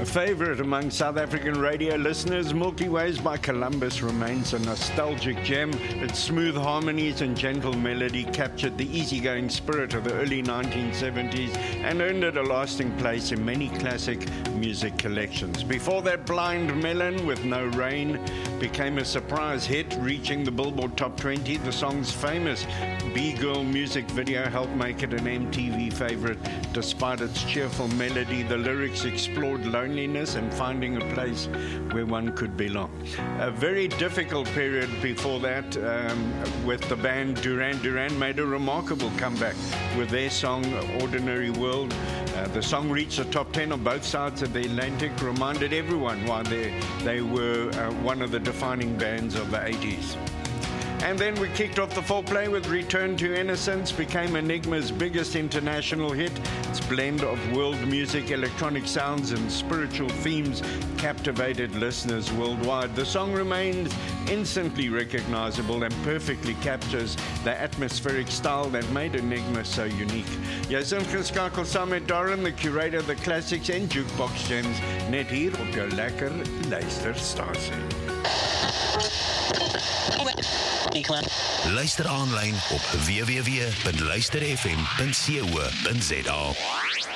favourite among South African radio listeners, Milky Ways by Columbus remains a nostalgic gem. Its smooth harmonies and gentle melody captured the easygoing spirit of the early 1970s and earned it a lasting place in many classic music collections. Before that, Blind Melon with No Rain became a surprise hit, reaching the Billboard Top 20. The song's famous B-Girl music video helped make it an MTV favourite. Despite its cheerful melody, the lyrics explored loneliness and finding a place where one could belong. A very difficult period before that, with the band Duran Duran made a remarkable comeback with their song Ordinary World. The song reached the top 10 on both sides of the Atlantic, reminded everyone why they were one of the defining bands of the 80s. And then we kicked off the foreplay with Return to Innocence, became Enigma's biggest international hit. Its blend of world music, electronic sounds and spiritual themes captivated listeners worldwide. The song remains instantly recognizable and perfectly captures the atmospheric style that made Enigma so unique. Jy is ingeskakel saam met Darren, the curator of the classics and jukebox gems, net hier op jou lekker luisterstasie. Luister aanlyn op www.luisterfm.co.za.